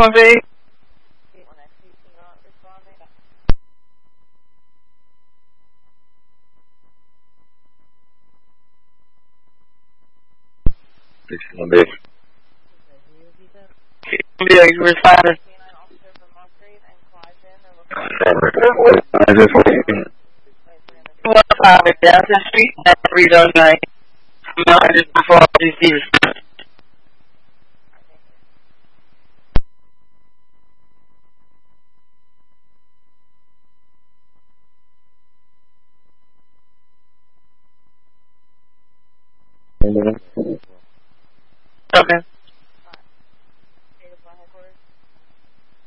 be? Yeah, you responded. I just waiting. 105 at Downton Street, 309. Just before all these years. Okay.